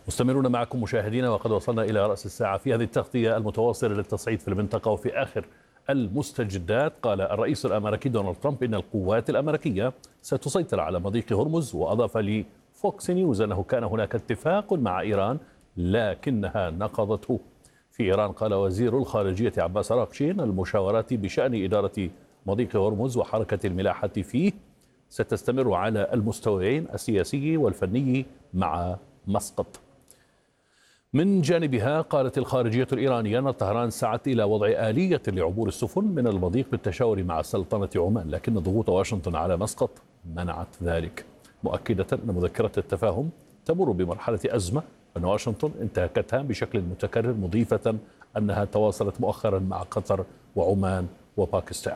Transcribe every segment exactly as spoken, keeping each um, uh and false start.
مستمرون معكم مشاهدينا، وقد وصلنا إلى رأس الساعة في هذه التغطية المتواصلة للتصعيد في المنطقة. وفي آخر المستجدات قال الرئيس الأمريكي دونالد ترامب إن القوات الأمريكية ستسيطر على مضيق هرمز، وأضاف لفوكس نيوز أنه كان هناك اتفاق مع إيران لكنها نقضته. في إيران قال وزير الخارجية عباس أراغشي أن المشاورات بشأن إدارة مضيق هرمز وحركة الملاحة فيه ستستمر على المستويين السياسي والفني مع مسقط. من جانبها قالت الخارجية الإيرانية أن طهران سعت إلى وضع آلية لعبور السفن من المضيق بالتشاور مع سلطنة عمان، لكن ضغوط واشنطن على مسقط منعت ذلك، مؤكدة أن مذكرة التفاهم تمر بمرحلة أزمة أن واشنطن انتهكتها بشكل متكرر، مضيفة أنها تواصلت مؤخرا مع قطر وعمان وباكستان.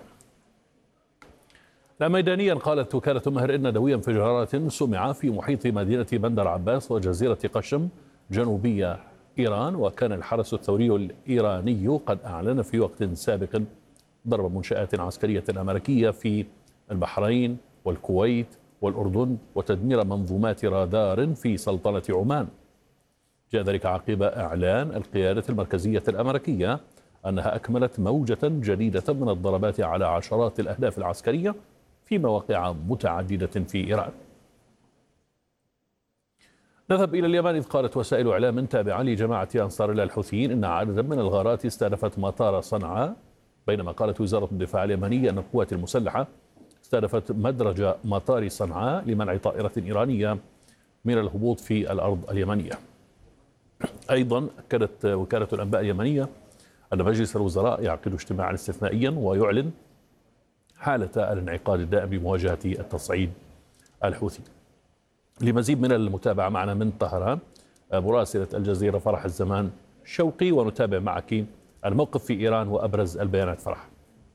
لا ميدانيا قالت وكالة مهر إن دوي انفجارات سمع في محيط مدينة بندر عباس وجزيرة قشم جنوبية إيران، وكان الحرس الثوري الإيراني قد أعلن في وقت سابق ضرب منشآت عسكرية أمريكية في البحرين والكويت والأردن وتدمير منظومات رادار في سلطنة عمان. جاء ذلك عقب إعلان القيادة المركزية الأمريكية أنها أكملت موجة جديدة من الضربات على عشرات الأهداف العسكرية في مواقع متعددة في إيران. نذهب إلى اليمن، إذ قالت وسائل إعلام تابعة لجماعة أنصار الله الحوثيين إن عددا من الغارات استهدفت مطار صنعاء، بينما قالت وزارة الدفاع اليمنية أن القوات المسلحة استهدفت مدرج مطار صنعاء لمنع طائرة إيرانية من الهبوط في الأرض اليمنية. أيضا أكدت وكالة الأنباء اليمنية أن مجلس الوزراء يعقد اجتماعا استثنائيا ويعلن حالة الانعقاد الدائم بمواجهة التصعيد الحوثي. لمزيد من المتابعة معنا من طهران مراسلة الجزيرة فرح الزمان شوقي، ونتابع معك الموقف في إيران وأبرز البيانات. فرح.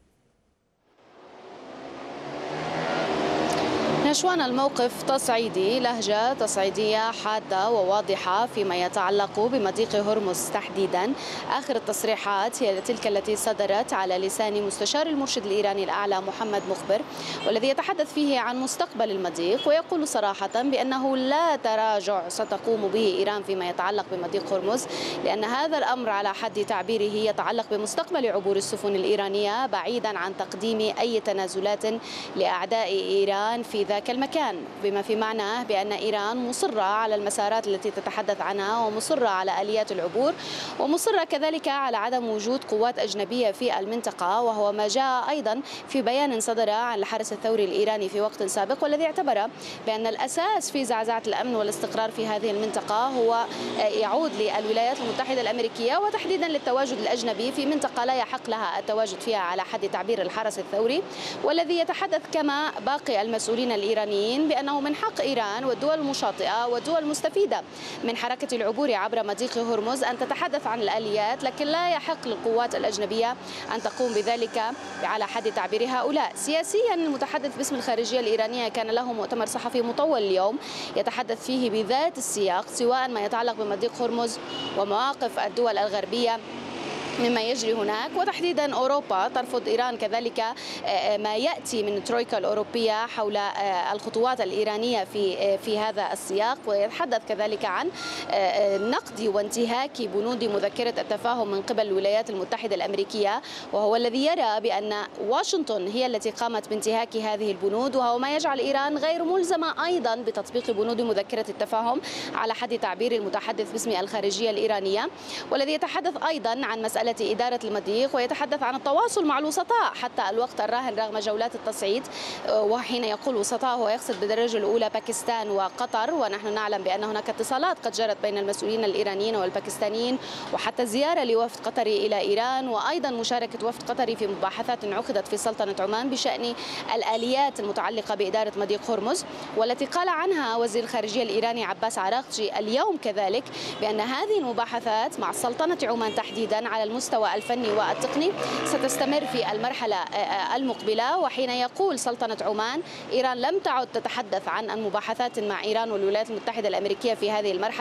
نشوان الموقف تصعيدي، لهجة تصعيدية حادة وواضحة فيما يتعلق بمضيق هرمز تحديدا. آخر التصريحات هي تلك التي صدرت على لسان مستشار المرشد الإيراني الأعلى محمد مخبر، والذي يتحدث فيه عن مستقبل المضيق، ويقول صراحة بأنه لا تراجع ستقوم به إيران فيما يتعلق بمضيق هرمز، لأن هذا الأمر على حد تعبيره يتعلق بمستقبل عبور السفن الإيرانية بعيدا عن تقديم أي تنازلات لأعداء إيران في ذاك المكان، بما في معناه بأن إيران مصرة على المسارات التي تتحدث عنها، ومصرة على آليات العبور، ومصرة كذلك على عدم وجود قوات أجنبية في المنطقة، وهو ما جاء أيضا في بيان صدر عن الحرس الثوري الإيراني في وقت سابق، والذي اعتبر بأن الأساس في زعزعة الأمن والاستقرار في هذه المنطقة هو يعود للولايات المتحدة الأمريكية، وتحديدا للتواجد الأجنبي في منطقة لا يحق لها التواجد فيها على حد تعبير الحرس الثوري، والذي يتحدث كما باقي المسؤولين الإيرانيين بأنه من حق إيران والدول المشاطئة والدول المستفيدة من حركة العبور عبر مضيق هرمز أن تتحدث عن الآليات، لكن لا يحق للقوات الأجنبية أن تقوم بذلك على حد تعبير هؤلاء. سياسيا المتحدث باسم الخارجية الإيرانية كان له مؤتمر صحفي مطول اليوم يتحدث فيه بذات السياق، سواء ما يتعلق بمضيق هرمز ومواقف الدول الغربية مما يجري هناك، وتحديدا أوروبا ترفض إيران كذلك ما يأتي من الترويكا الأوروبية حول الخطوات الإيرانية في في هذا السياق، ويتحدث كذلك عن نقد وانتهاك بنود مذكرة التفاهم من قبل الولايات المتحدة الأمريكية، وهو الذي يرى بأن واشنطن هي التي قامت بانتهاك هذه البنود، وهو ما يجعل إيران غير ملزمة أيضا بتطبيق بنود مذكرة التفاهم على حد تعبير المتحدث باسم الخارجية الإيرانية، والذي يتحدث أيضا عن مسألة إدارة المضيق، ويتحدث عن التواصل مع الوسطاء حتى الوقت الراهن رغم جولات التصعيد. وحين يقول وسطاء هو يقصد بالدرجة الأولى باكستان وقطر، ونحن نعلم بأن هناك اتصالات قد جرت بين المسؤولين الإيرانيين والباكستانيين، وحتى زيارة لوفد قطري إلى إيران، وأيضا مشاركة وفد قطري في مباحثات عقدت في سلطنة عمان بشأن الآليات المتعلقة بإدارة مضيق هرمز، والتي قال عنها وزير الخارجية الإيراني عباس أراغشي اليوم كذلك بأن هذه المباحثات مع سلطنة عمان تحديدا على المستوى الفني والتقني ستستمر في المرحلة المقبلة. وحين يقول سلطنة عمان إيران لم تعد تتحدث عن المباحثات مع إيران والولايات المتحدة الأمريكية في هذه المرحلة،